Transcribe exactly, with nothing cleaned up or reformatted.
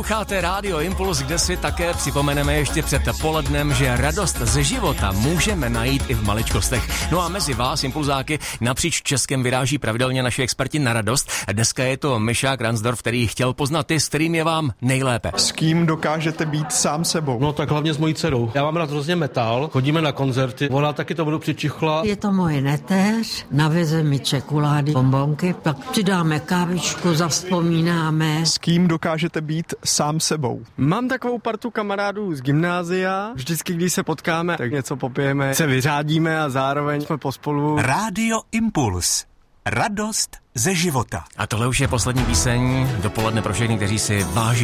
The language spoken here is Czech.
Posloucháte Rádio Impuls, kde si také připomeneme ještě před polednem, že radost ze života můžeme najít i v maličkostech. No a mezi vás, impulzáky, napříč Českem vyráží pravidelně naši experti na radost. Dneska je to Mišák Ransdorf, který chtěl poznat ty, s kterým je vám nejlépe. S kým dokážete být sám sebou? No tak hlavně s mojí dcerou. Já mám rád hrozně metal, chodíme na koncerty, ona taky to budu přičichla. Je to moje netéř, naveze mi čokolády, bonbonky, pak přidáme kávičku, zavzpomínáme. S kým dokážete být sám sebou? Mám takovou partu kamarádů z gymnázia. Vždycky, když se potkáme, tak něco popijeme, se vyřádíme a zároveň jsme pospolu. Rádio Impuls. Radost ze života. A tohle už je poslední píseň dopoledne pro všechny, kteří si váží